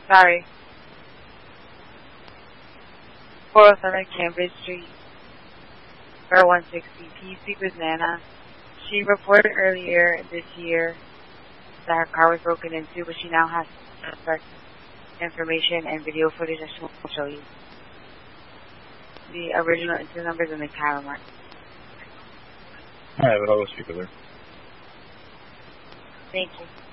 Sorry. 407 Cambridge Street, 160. Can you speak with Nana? She reported earlier this year that her car was broken into, but she now has suspect information and video footage that she will show you. The original incident numbers and the camera mark. Alright, but I'll go speak with her. Thank you.